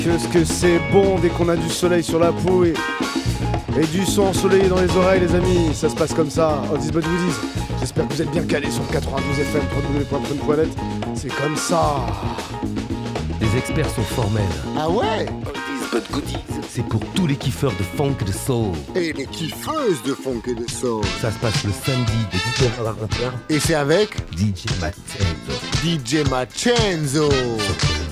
Qu'est-ce que c'est bon dès qu'on a du soleil sur la peau et du son ensoleillé dans les oreilles, les amis. Ça se passe comme ça. All This But Goodies. J'espère que vous êtes bien calés sur 92 FM, www.prune.net. C'est comme ça. Les experts sont formels. Ah ouais? All This But Goodies. C'est pour tous les kiffeurs de funk et de soul. Et les kiffeuses de funk et de soul. Ça se passe le samedi de 10h à 20h. Et c'est avec DJ Macenzo. DJ Macenzo. Sur